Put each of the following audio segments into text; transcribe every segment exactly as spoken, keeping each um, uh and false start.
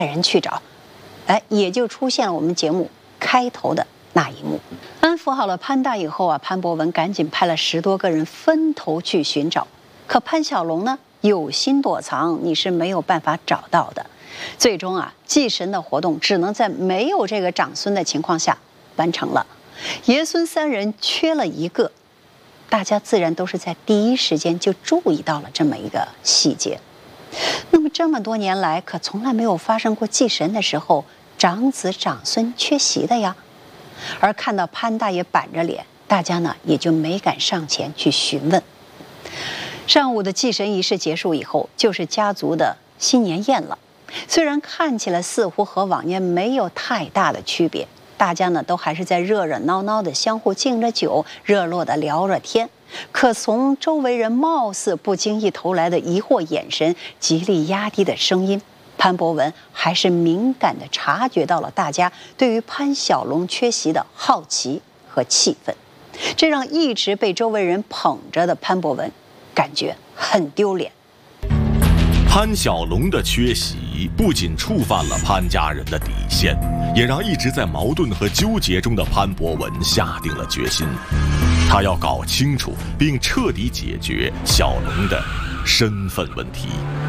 人去找，哎，也就出现了我们节目开头的那一幕。安抚好了潘大以后啊，潘博文赶紧派了十多个人分头去寻找。可潘小龙呢，有心躲藏，你是没有办法找到的。最终啊，祭神的活动只能在没有这个长孙的情况下完成了。爷孙三人缺了一个，大家自然都是在第一时间就注意到了这么一个细节。那么这么多年来，可从来没有发生过祭神的时候长子长孙缺席的呀。而看到潘大爷板着脸，大家呢也就没敢上前去询问。上午的祭神仪式结束以后，就是家族的新年宴了。虽然看起来似乎和往年没有太大的区别，大家呢都还是在热热闹闹的相互敬着酒，热络的聊着天。可从周围人貌似不经意投来的疑惑眼神，极力压低的声音，潘博文还是敏感地察觉到了大家对于潘小龙缺席的好奇和气愤，这让一直被周围人捧着的潘博文感觉很丢脸。 潘小龙的缺席不仅触犯了潘家人的底线，也让一直在矛盾和纠结中的潘博文下定了决心，他要搞清楚并彻底解决小龙的身份问题。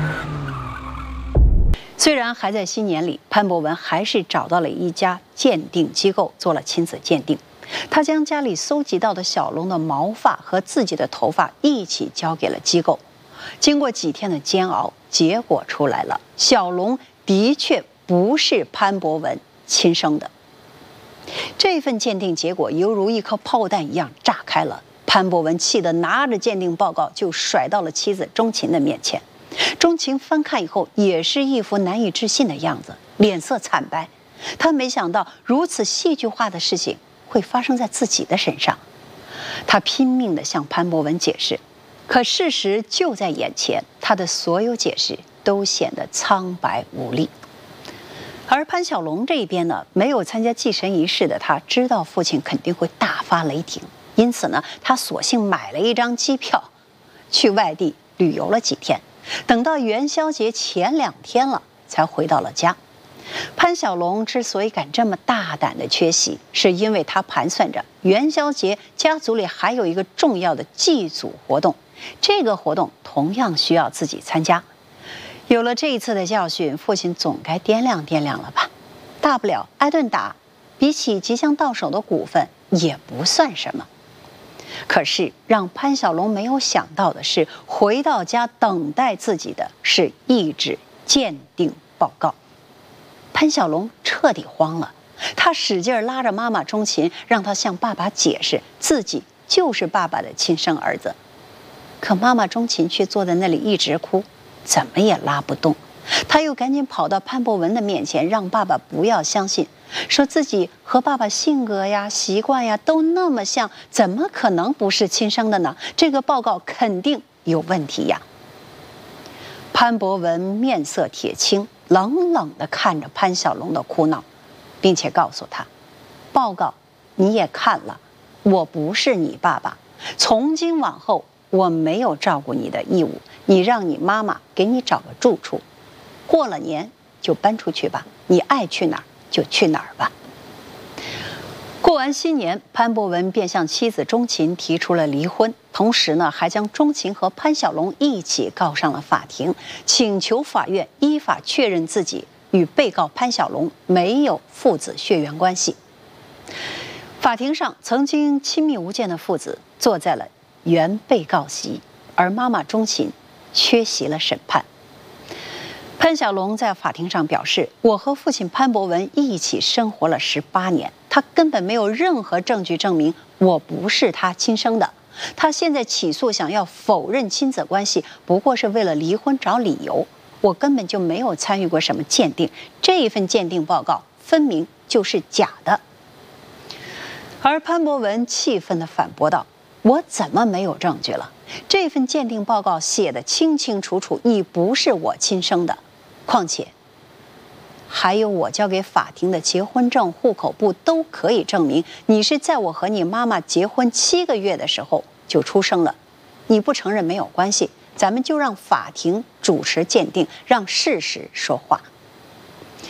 虽然还在新年里，潘博文还是找到了一家鉴定机构做了亲子鉴定。他将家里搜集到的小龙的毛发和自己的头发一起交给了机构。经过几天的煎熬，结果出来了，小龙的确不是潘博文亲生的。这份鉴定结果犹如一颗炮弹一样炸开了，潘博文气得拿着鉴定报告就甩到了妻子钟琴的面前。钟情翻看以后，也是一副难以置信的样子，脸色惨白。他没想到如此戏剧化的事情会发生在自己的身上。他拼命地向潘博文解释，可事实就在眼前，他的所有解释都显得苍白无力。而潘小龙这一边呢，没有参加祭神仪式的他，知道父亲肯定会大发雷霆，因此呢，他索性买了一张机票，去外地旅游了几天。等到元宵节前两天了，才回到了家。潘小龙之所以敢这么大胆的缺席，是因为他盘算着元宵节家族里还有一个重要的祭祖活动，这个活动同样需要自己参加。有了这一次的教训，父亲总该掂量掂量了吧？大不了挨顿打，比起即将到手的股份也不算什么。可是让潘小龙没有想到的是，回到家等待自己的是一纸鉴定报告。潘小龙彻底慌了，他使劲拉着妈妈钟琴，让他向爸爸解释自己就是爸爸的亲生儿子。可妈妈钟琴却坐在那里一直哭，怎么也拉不动。他又赶紧跑到潘博文的面前，让爸爸不要相信，说自己和爸爸性格呀、习惯呀都那么像，怎么可能不是亲生的呢？这个报告肯定有问题呀。潘博文面色铁青，冷冷地看着潘小龙的哭闹，并且告诉他，报告你也看了，我不是你爸爸，从今往后我没有照顾你的义务，你让你妈妈给你找个住处，过了年就搬出去吧，你爱去哪儿就去哪儿吧。过完新年，潘博文便向妻子钟琴提出了离婚，同时呢，还将钟琴和潘小龙一起告上了法庭，请求法院依法确认自己与被告潘小龙没有父子血缘关系。法庭上，曾经亲密无间的父子坐在了原被告席，而妈妈钟琴缺席了审判。潘小龙在法庭上表示，我和父亲潘博文一起生活了十八年，他根本没有任何证据证明我不是他亲生的。他现在起诉想要否认亲子关系，不过是为了离婚找理由。我根本就没有参与过什么鉴定，这一份鉴定报告分明就是假的。而潘博文气愤地反驳道，我怎么没有证据了？这份鉴定报告写得清清楚楚，你不是我亲生的。况且还有我交给法庭的结婚证、户口簿都可以证明你是在我和你妈妈结婚七个月的时候就出生了。你不承认没有关系，咱们就让法庭主持鉴定，让事实说话。